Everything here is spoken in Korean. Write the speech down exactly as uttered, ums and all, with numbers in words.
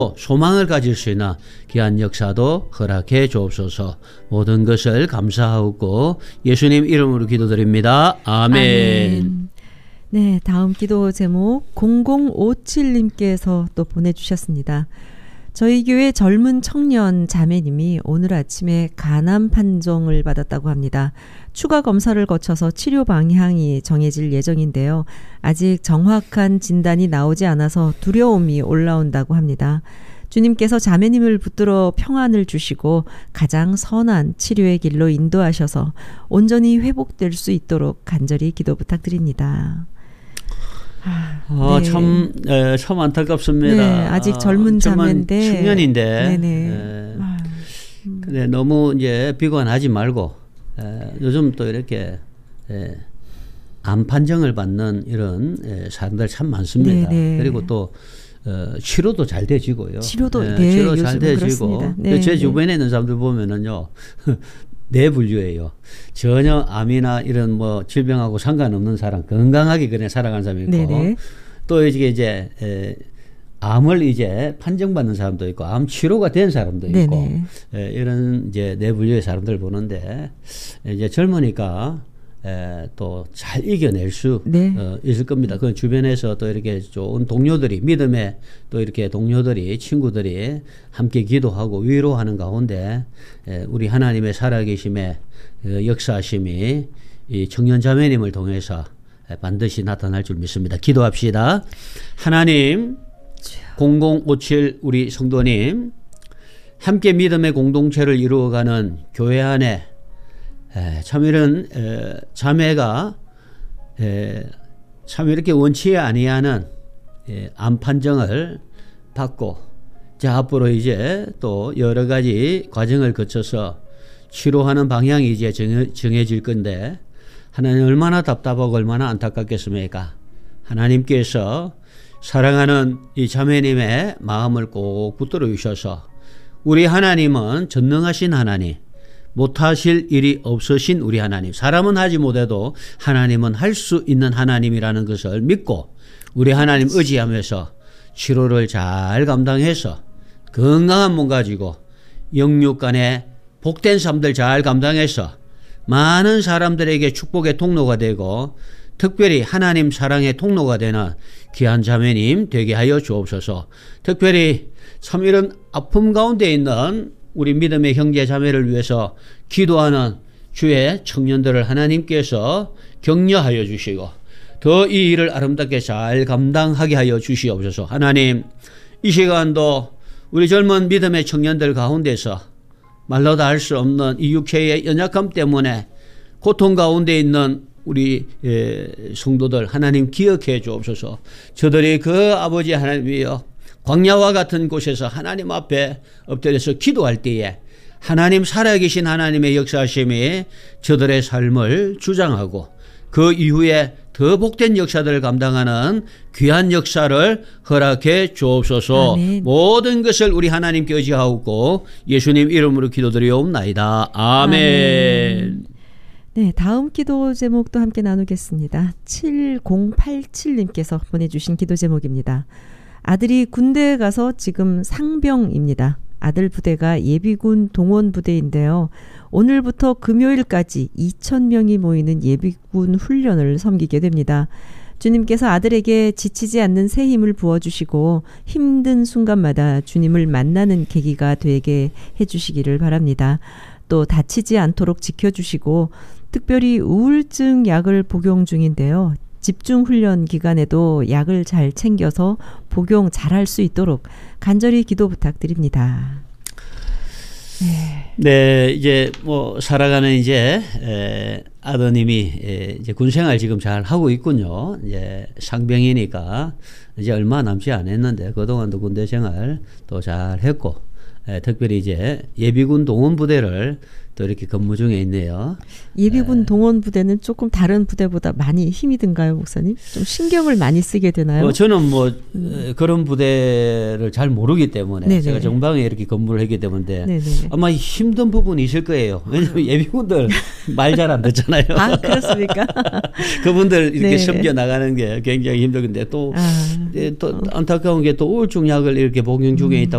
소망을 가질 수 있는 귀한 역사도 허락해 주옵소서. 모든 것을 감사하고 예수님 이름으로 기도드립니다. 아멘. 아멘. 네, 다음 기도 제목 공공오칠님께서 또 보내주셨습니다. 저희 교회 젊은 청년 자매님이 오늘 아침에 간암 판정을 받았다고 합니다. 추가 검사를 거쳐서 치료 방향이 정해질 예정인데요. 아직 정확한 진단이 나오지 않아서 두려움이 올라온다고 합니다. 주님께서 자매님을 붙들어 평안을 주시고 가장 선한 치료의 길로 인도하셔서 온전히 회복될 수 있도록 간절히 기도 부탁드립니다. 아, 네. 참, 에, 참 안타깝습니다. 네, 아직 젊은 자매인데. 청년인데. 네네. 에, 근데 너무 이제 비관하지 말고, 에, 요즘 또 이렇게, 에, 암 판정을 받는 이런 에, 사람들 참 많습니다. 네네. 그리고 또, 어, 치료도 잘 되지고요. 치료도, 네, 네, 치료 잘 되지고. 네, 제 네. 주변에 있는 사람들 보면은요, 네 분류예요. 전혀 암이나 이런 뭐 질병하고 상관없는 사람, 건강하게 그냥 살아가는 사람이 있고, 네네. 또 이게 이제 에, 암을 이제 판정받는 사람도 있고, 암 치료가 된 사람도 있고, 에, 이런 이제 네 분류의 사람들 보는데, 이제 젊으니까 또 잘 이겨낼 수 네. 어, 있을 겁니다. 그 주변에서 또 이렇게 좋은 동료들이, 믿음의 또 이렇게 동료들이, 친구들이 함께 기도하고 위로하는 가운데 에, 우리 하나님의 살아계심의 그 역사하심이 이 청년자매님을 통해서 반드시 나타날 줄 믿습니다. 기도합시다. 하나님, 공공오칠 우리 성도님, 함께 믿음의 공동체를 이루어가는 교회 안에 에, 참 이런 에, 자매가 에, 참 이렇게 원치 아니하는 에, 암 판정을 받고, 자 앞으로 이제 또 여러 가지 과정을 거쳐서 치료하는 방향이 이제 정해, 정해질 건데, 하나님 얼마나 답답하고 얼마나 안타깝겠습니까? 하나님께서 사랑하는 이 자매님의 마음을 꼭 붙들어 주셔서, 우리 하나님은 전능하신 하나님, 못하실 일이 없으신 우리 하나님, 사람은 하지 못해도 하나님은 할 수 있는 하나님이라는 것을 믿고 우리 하나님 의지하면서 치료를 잘 감당해서 건강한 몸 가지고 영육간에 복된 삶들 잘 감당해서 많은 사람들에게 축복의 통로가 되고 특별히 하나님 사랑의 통로가 되는 귀한 자매님 되게 하여 주옵소서. 특별히 참 이런 아픔 가운데 있는 우리 믿음의 형제 자매를 위해서 기도하는 주의 청년들을 하나님께서 격려하여 주시고 더 이 일을 아름답게 잘 감당하게 하여 주시옵소서. 하나님, 이 시간도 우리 젊은 믿음의 청년들 가운데서 말로 다 할 수 없는 이 육체의 연약함 때문에 고통 가운데 있는 우리 성도들 하나님 기억해 주옵소서. 저들이 그 아버지 하나님이여 광야와 같은 곳에서 하나님 앞에 엎드려서 기도할 때에 하나님 살아계신 하나님의 역사하심이 저들의 삶을 주장하고 그 이후에 더 복된 역사들을 감당하는 귀한 역사를 허락해 주옵소서. 아멘. 모든 것을 우리 하나님께 의지하고 예수님 이름으로 기도드리옵나이다. 아멘. 아멘. 네, 다음 기도 제목도 함께 나누겠습니다. 칠공팔칠님께서 보내주신 기도 제목입니다. 아들이 군대에 가서 지금 상병입니다. 아들 부대가 예비군 동원 부대인데요. 오늘부터 금요일까지 이천 명이 모이는 예비군 훈련을 섬기게 됩니다. 주님께서 아들에게 지치지 않는 새 힘을 부어주시고 힘든 순간마다 주님을 만나는 계기가 되게 해주시기를 바랍니다. 또 다치지 않도록 지켜주시고 특별히 우울증 약을 복용 중인데요. 집중훈련 기간에도 약을 잘 챙겨서 복용 잘할 수 있도록 간절히 기도 부탁드립니다. 네, 네 이제 뭐 살아가는 이제 에, 아드님이 에, 이제 군생활 지금 잘 하고 있군요. 이제 상병이니까 이제 얼마 남지 않았는데 그동안도 군대 생활 또 잘 했고, 에, 특별히 이제 예비군 동원 부대를 또 이렇게 근무 중에 있네요. 예비군 에. 동원 부대는 조금 다른 부대보다 많이 힘이 든가요, 목사님? 좀 신경을 많이 쓰게 되나요? 어, 저는 뭐 음. 그런 부대를 잘 모르기 때문에 네네. 제가 정방에 이렇게 근무를 했기 때문에 네네. 아마 힘든 부분이 있을 거예요. 왜냐하면 예비군들 말 잘 안 듣잖아요. 아, 그렇습니까? 그분들 이렇게 네. 섬겨 나가는 게 굉장히 힘들건데 또, 아. 또 안타까운 게 또 우울증 약을 이렇게 복용 중에 있다.